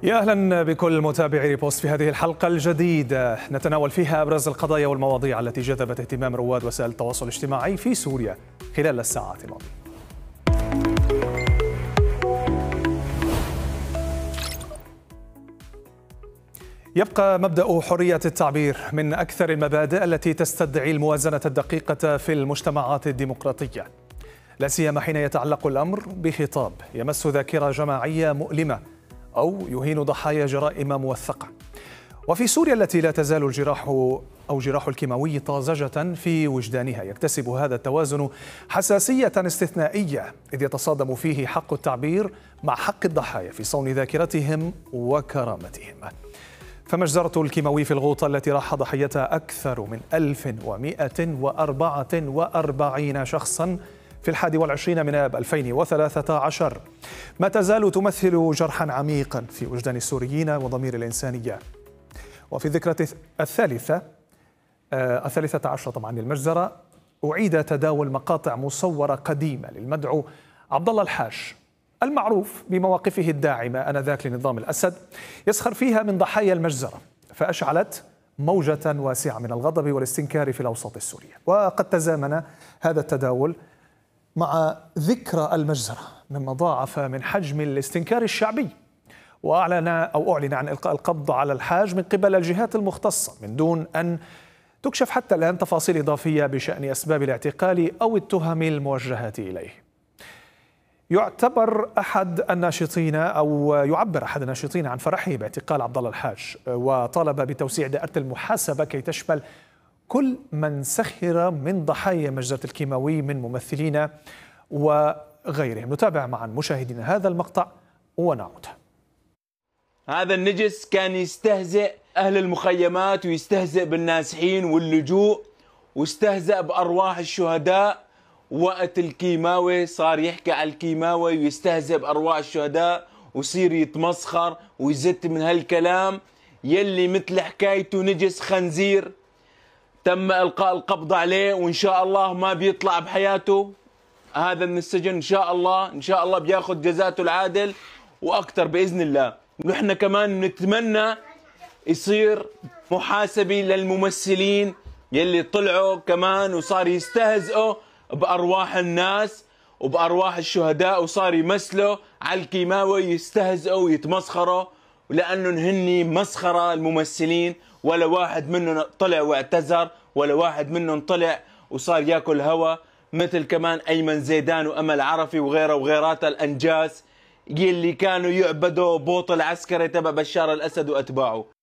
يا أهلا بكل متابعي ريبوست. في هذه الحلقة الجديدة نتناول فيها أبرز القضايا والمواضيع التي جذبت اهتمام رواد وسائل التواصل الاجتماعي في سوريا خلال الساعات الماضية. يبقى مبدأ حرية التعبير من أكثر المبادئ التي تستدعي الموازنة الدقيقة في المجتمعات الديمقراطية، لا سيما حين يتعلق الأمر بخطاب يمس ذاكرة جماعية مؤلمة أو يهين ضحايا جرائم موثقة. وفي سوريا التي لا تزال جراح الكيماوي طازجة في وجدانها، يكتسب هذا التوازن حساسية استثنائية، إذ يتصادم فيه حق التعبير مع حق الضحايا في صون ذاكرتهم وكرامتهم. فمجزرة الكيماوي في الغوطة التي راح ضحيتها أكثر من 1144 شخصا في 21 من آب 2013 ما تزال تمثل جرحا عميقا في وجدان السوريين وضمير الإنسانية. وفي الذكرى الثالثة عشر طبعا للمجزرة، أعيد تداول مقاطع مصورة قديمة للمدعو عبد الله الحاج المعروف بمواقفه الداعمة آنذاك لنظام الأسد، يسخر فيها من ضحايا المجزرة، فأشعلت موجة واسعة من الغضب والاستنكار في الأوساط السورية. وقد تزامن هذا التداول مع ذكرى المجزرة مما ضاعف من حجم الاستنكار الشعبي، وأعلن عن إلقاء القبض على الحاج من قبل الجهات المختصة من دون أن تكشف حتى الآن تفاصيل إضافية بشأن أسباب الاعتقال أو التهم الموجهة إليه. يعبر أحد الناشطين عن فرحه باعتقال عبد الله الحاج، وطالب بتوسيع دائرة المحاسبة كي تشمل كل من سخر من ضحايا مجزرة الكيماوي من ممثلين وغيرهم. نتابع معا مشاهدينا هذا المقطع ونعود. هذا النجس كان يستهزئ أهل المخيمات ويستهزئ بالنازحين واللجوء واستهزأ بأرواح الشهداء. وقت الكيماوي صار يحكي على الكيماوي ويستهزئ بأرواح الشهداء ويصير يتمسخر ويزت من هالكلام يلي مثل حكايته نجس خنزير. تم إلقاء القبض عليه وإن شاء الله ما بيطلع بحياته هذا من السجن. إن شاء الله بياخذ جزاته العادل وأكثر بإذن الله. ونحن كمان نتمنى يصير محاسبة للممثلين يلي طلعوا كمان وصار يستهزئوا بأرواح الناس وبأرواح الشهداء وصار يمثلوا على الكيماوي يستهزئوا ويتمسخروا، لأنهم هن مسخرة الممثلين. ولا واحد منهم طلع واعتذر، ولا واحد منهم طلع وصار ياكل هوا، مثل كمان أيمن زيدان وأمل عرفي وغيرات الأنجاس يلي كانوا يعبدوا بوط العسكري تبع بشار الأسد وأتباعه.